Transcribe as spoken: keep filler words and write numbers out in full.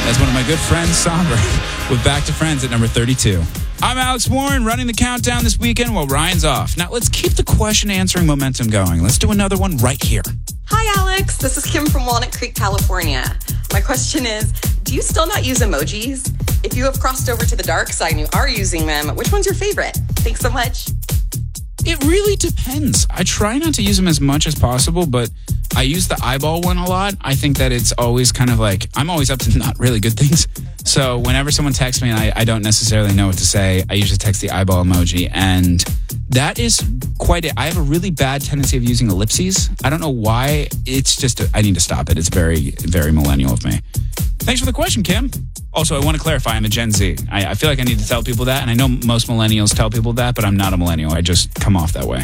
That's one of my good friends, Somber, with Back to Friends at number thirty-two. I'm Alex Warren, running the countdown this weekend while Ryan's off. Now, let's keep the question answering momentum going. Let's do another one right here. Hi, Alex. This is Kim from Walnut Creek, California. My question is, do you still not use emojis? If you have crossed over to the dark side and you are using them, which one's your favorite? Thanks so much. It really depends. I try not to use them as much as possible, but I use the eyeball one a lot. I think that it's always kind of like, I'm always up to not really good things. So whenever someone texts me and I, I don't necessarily know what to say, I usually text the eyeball emoji. And that is quite it. I have a really bad tendency of using ellipses. I don't know why. It's just, a, I need to stop it. It's very, very millennial of me. Thanks for the question, Kim. Also, I want to clarify, I'm a Gen Z. I, I feel like I need to tell people that, and I know most millennials tell people that, but I'm not a millennial. I just come off that way.